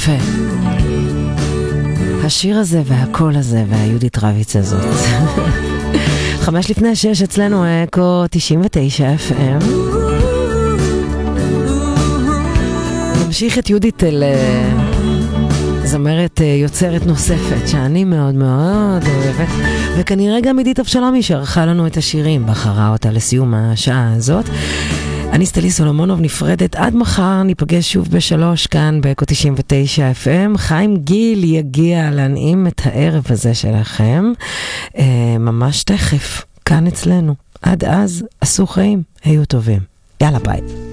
יפה. השיר הזה והקול הזה והיהודית רביץ הזאת. 5:55 אצלנו אקו 99 FM. נמשיך את יהודית אל זמרת יוצרת נוספת שאני מאוד מאוד אוהבת, וכנראה גם עידית אבשלומי שערכה לנו את השירים, בחרה אותה לסיום השעה הזאת. אני סטלי סולומונוב נפרדת עד מחר, ניפגש שוב ב3 כאן באקו 99 FM. חיים גיל יגיע להנעים את הערב הזה שלכם ממש תכף כאן אצלנו. עד אז עשו חיים, היו טובים, יאללה ביי.